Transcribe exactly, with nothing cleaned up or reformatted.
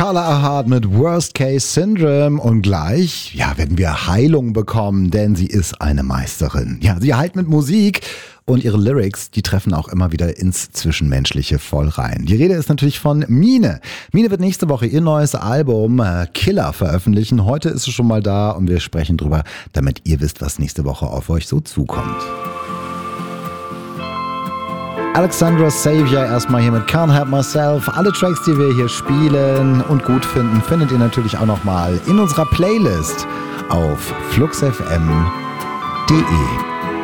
Carla Hart mit Worst Case Syndrome und gleich, ja, werden wir Heilung bekommen, denn sie ist eine Meisterin. Ja, sie heilt mit Musik und ihre Lyrics, die treffen auch immer wieder ins Zwischenmenschliche voll rein. Die Rede ist natürlich von Mine. Mine wird nächste Woche ihr neues Album äh, Killer veröffentlichen. Heute ist es schon mal da und wir sprechen drüber, damit ihr wisst, was nächste Woche auf euch so zukommt. Alexandra Xavier erstmal hier mit Can't Help Myself. Alle Tracks, die wir hier spielen und gut finden, findet ihr natürlich auch nochmal in unserer Playlist auf fluxfm punkt de.